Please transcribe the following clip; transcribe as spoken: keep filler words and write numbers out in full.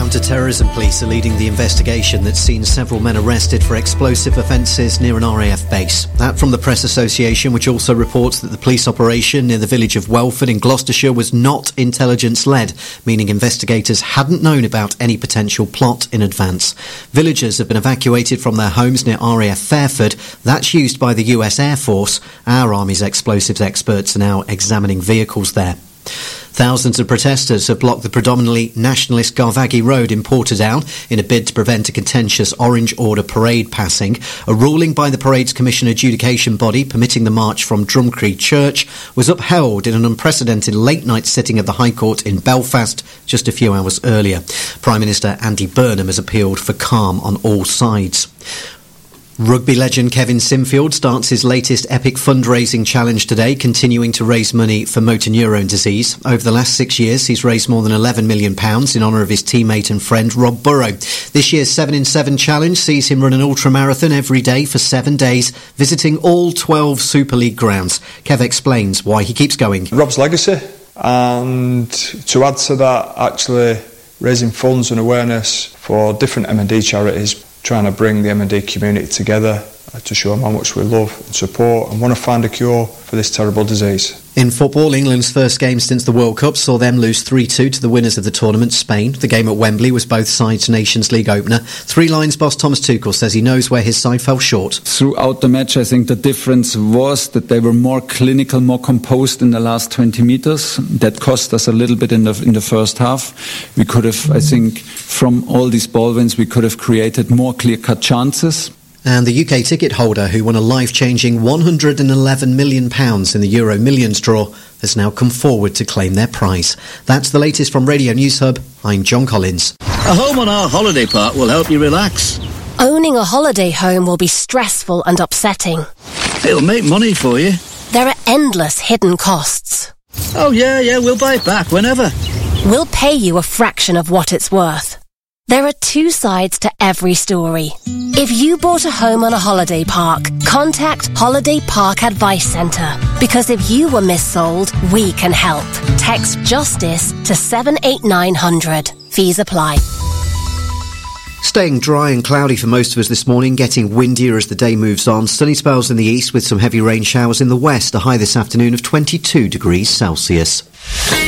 Counter-terrorism police are leading the investigation that's seen several men arrested for explosive offences near an R A F base. That from the Press Association, which also reports that the police operation near the village of Welford in Gloucestershire was not intelligence-led, meaning investigators hadn't known about any potential plot in advance. Villagers have been evacuated from their homes near R A F Fairford. That's used by the U S Air Force. Our Army's explosives experts are now examining vehicles there. Thousands of protesters have blocked the predominantly nationalist Garvaghy Road in Portadown in a bid to prevent a contentious Orange Order parade passing. A ruling by the parade's commission adjudication body permitting the march from Drumcree Church was upheld in an unprecedented late-night sitting of the High Court in Belfast just a few hours earlier. Prime Minister Andy Burnham has appealed for calm on all sides. Rugby legend Kevin Sinfield starts his latest epic fundraising challenge today, continuing to raise money for motor neurone disease. Over the last six years, he's raised more than eleven million pounds in honour of his teammate and friend Rob Burrow. This year's seven in seven challenge sees him run an ultramarathon every day for seven days, visiting all twelve Super League grounds. Kev explains why he keeps going. Rob's legacy, and to add to that, actually raising funds and awareness for different M and D charities, trying to bring the M and D community together to show them how much we love and support and want to find a cure for this terrible disease. In football, England's first game since the World Cup saw them lose three two to the winners of the tournament, Spain. The game at Wembley was both sides' Nations League opener. Three Lions boss Thomas Tuchel says he knows where his side fell short. Throughout the match, I think the difference was that they were more clinical, more composed in the last twenty metres. That cost us a little bit in the in the first half. We could have, I think, from all these ball wins, we could have created more clear-cut chances. And the U K ticket holder, who won a life-changing one hundred eleven million pounds in the Euro Millions draw, has now come forward to claim their prize. That's the latest from Radio News Hub. I'm John Collins. A home on our holiday park will help you relax. Owning a holiday home will be stressful and upsetting. It'll make money for you. There are endless hidden costs. Oh yeah, yeah, we'll buy it back whenever. We'll pay you a fraction of what it's worth. There are two sides to every story. If you bought a home on a holiday park, contact Holiday Park Advice Centre. Because if you were missold, we can help. Text JUSTICE to seven eight nine hundred. Fees apply. Staying dry and cloudy for most of us this morning, getting windier as the day moves on. Sunny spells in the east with some heavy rain showers in the west. A high this afternoon of twenty-two degrees Celsius.